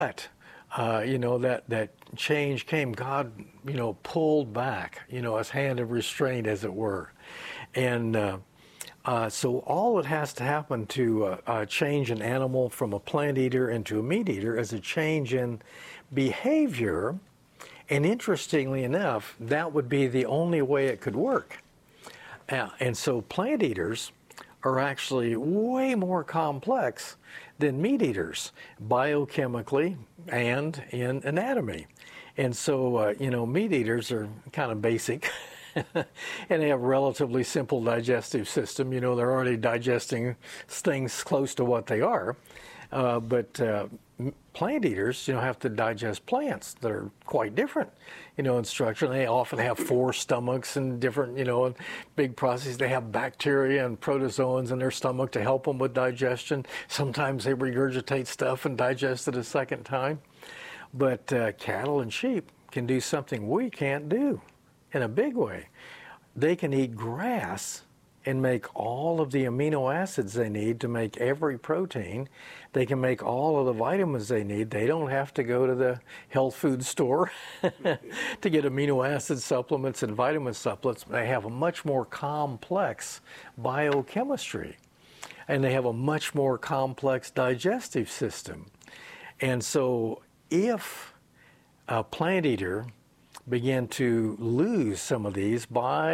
But that change came. God, pulled back, his hand of restraint, as it were. And so all that has to happen to change an animal from a plant eater into a meat eater is a change in behavior. And interestingly enough, that would be the only way it could work. And so plant eaters are actually way more complex than meat eaters, biochemically and in anatomy. And so, meat eaters are kind of basic. And they have a relatively simple digestive system. They're already digesting things close to what they are. But plant eaters, have to digest plants that are quite different, in structure. They often have 4 stomachs and different, big processes. They have bacteria and protozoans in their stomach to help them with digestion. Sometimes they regurgitate stuff and digest it a second time. But cattle and sheep can do something we can't do in a big way. They can eat grass and make all of the amino acids they need to make every protein. They can make all of the vitamins they need. They don't have to go to the health food store to get amino acid supplements and vitamin supplements. They have a much more complex biochemistry, and they have a much more complex digestive system. And so if a plant eater began to lose some of these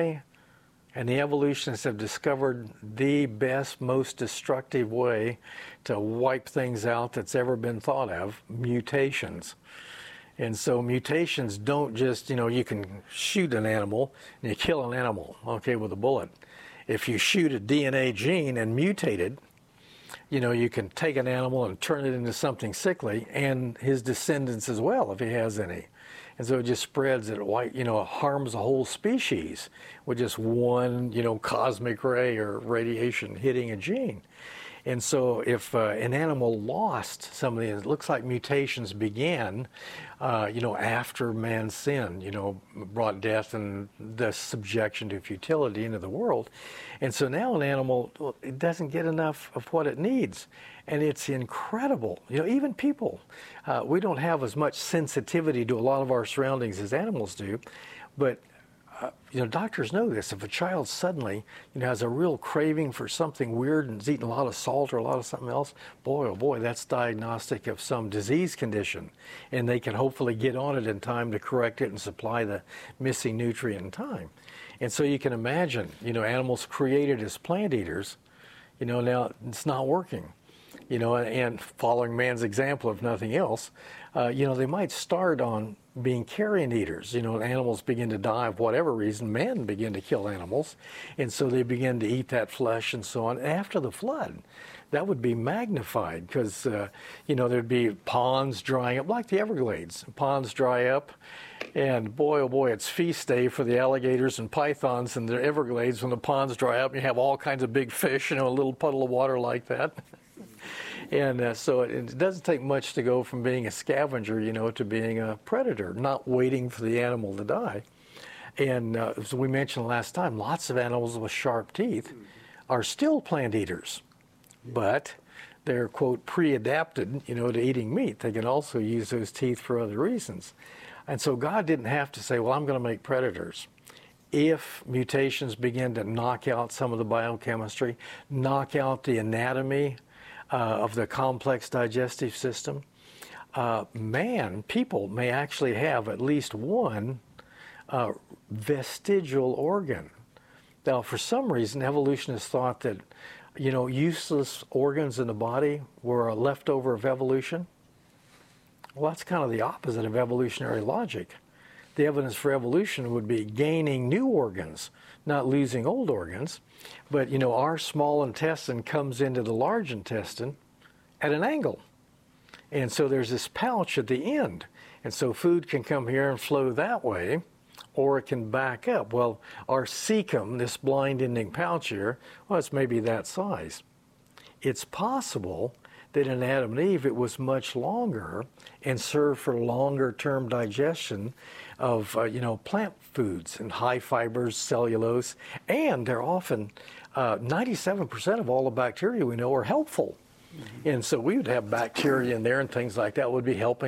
and the evolutionists have discovered the best, most destructive way to wipe things out that's ever been thought of, mutations. And so mutations don't just, you can shoot an animal and you kill an animal, with a bullet. If you shoot a DNA gene and mutate it, you can take an animal and turn it into something sickly, and his descendants as well, if he has any. And so it just spreads. It harms a whole species with just one, cosmic ray or radiation hitting a gene. And so if an animal lost some of these, it looks like mutations began, after man's sin, brought death and the subjection to futility into the world. And so now an animal, it doesn't get enough of what it needs. And it's incredible. Even people, we don't have as much sensitivity to a lot of our surroundings as animals do. But doctors know this. If a child suddenly, has a real craving for something weird and is eating a lot of salt or a lot of something else, boy, oh boy, that's diagnostic of some disease condition. And they can hopefully get on it in time to correct it and supply the missing nutrient in time. And so you can imagine, animals created as plant eaters, now it's not working. And following man's example, if nothing else, they might start on being carrion eaters. Animals begin to die of whatever reason. Men begin to kill animals, and so they begin to eat that flesh and so on. After the flood, that would be magnified because, there'd be ponds drying up, like the Everglades. Ponds dry up, and boy, oh boy, it's feast day for the alligators and pythons in the Everglades when the ponds dry up. You have all kinds of big fish, a little puddle of water like that. And so it doesn't take much to go from being a scavenger, to being a predator, not waiting for the animal to die. And as we mentioned last time, lots of animals with sharp teeth are still plant eaters, but they're, quote, pre-adapted, to eating meat. They can also use those teeth for other reasons. And so God didn't have to say, well, I'm going to make predators. If mutations begin to knock out some of the biochemistry, knock out the anatomy of the complex digestive system, people may actually have at least one vestigial organ. Now, for some reason, evolutionists thought that, useless organs in the body were a leftover of evolution. Well, that's kind of the opposite of evolutionary logic. The evidence for evolution would be gaining new organs, not losing old organs. But, our small intestine comes into the large intestine at an angle. And so there's this pouch at the end. And so food can come here and flow that way, or it can back up. Well, our cecum, this blind ending pouch here, well, it's maybe that size. It's possible that in Adam and Eve it was much longer and served for longer term digestion of plant foods and high fibers, cellulose, and they're often 97% of all the bacteria we know are helpful. And so we would have bacteria in there and things like that would be helping